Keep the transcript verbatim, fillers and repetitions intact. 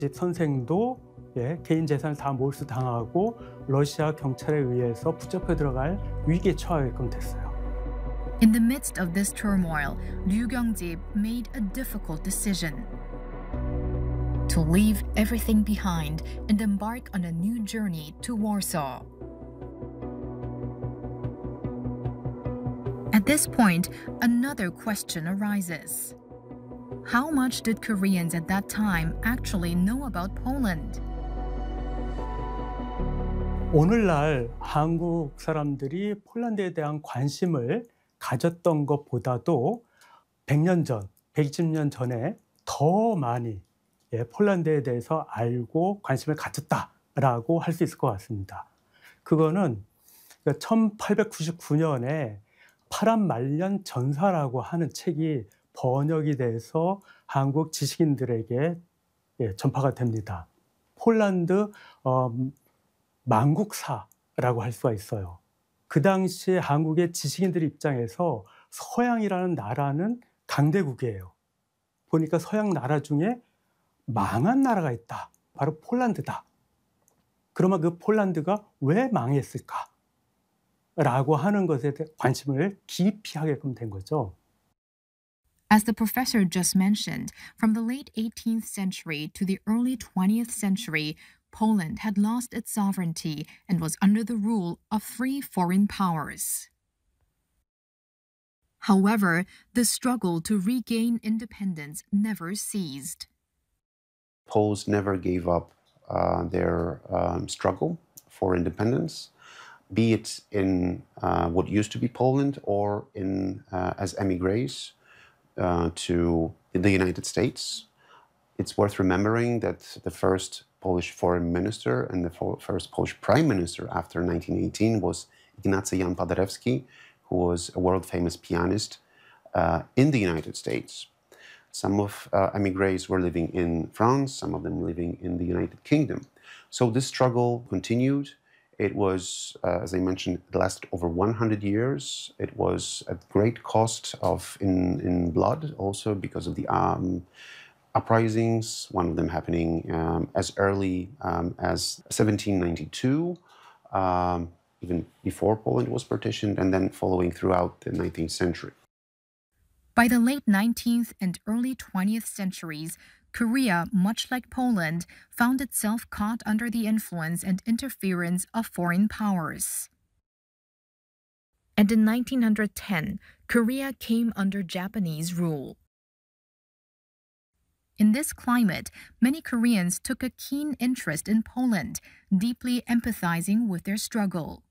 선생도 예, 개인 재산을 다 몰수당하고 러시아 경찰에 의해서 붙잡혀 들어갈 위기에 처하게끔 됐어요. In the midst of this turmoil, Ryu Gyeongjib made a difficult decision: to leave everything behind and embark on a new journey to Warsaw. At this point, another question arises. How much did Koreans at that time actually know about Poland? 오늘날 한국 사람들이 폴란드에 대한 관심을 가졌던 것보다도 백 년 전, 백이십 년 전에 더 많이 예, 폴란드에 대해서 알고 관심을 가졌다라고 할 수 있을 것 같습니다. 그거는 천팔백구십구 년에 파란 말년 전사라고 하는 책이 번역이 돼서 한국 지식인들에게 예, 전파가 됩니다. 폴란드 어, 망국사라고 할 수가 있어요. 그 당시에 한국의 지식인들 입장에서 서양이라는 나라는 강대국이에요. 보니까 서양 나라 중에 망한 나라가 있다. 바로 폴란드다. 그러면 그 폴란드가 왜 망했을까? 라고 하는 것에 대해 관심을 깊이 하게끔 된 거죠. As the professor just mentioned, from the late eighteenth century to the early twentieth century, Poland had lost its sovereignty and was under the rule of three foreign powers. However, the struggle to regain independence never ceased. Poles never gave up uh, their um, struggle for independence, be it in uh, what used to be Poland or in uh, as emigres uh, to the United States. It's worth remembering that the first Polish foreign minister and the first Polish prime minister after nineteen eighteen was Ignacy Jan Paderewski, who was a world-famous pianist uh, in the United States. Some of uh, emigres were living in France, some of them living in the United Kingdom. So this struggle continued. It was, uh, as I mentioned, it lasted over one hundred years. It was at great cost of in, in blood also because of the um, uprisings, one of them happening um, as early um, as seventeen ninety-two, um, even before Poland was partitioned, and then following throughout the nineteenth century. By the late nineteenth and early twentieth centuries, Korea, much like Poland, found itself caught under the influence and interference of foreign powers. And in nineteen ten, Korea came under Japanese rule. In this climate, many Koreans took a keen interest in Poland, deeply empathizing with their struggle.